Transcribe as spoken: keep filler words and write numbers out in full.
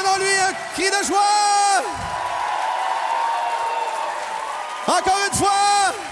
en lui un cri de joie. Encore une fois.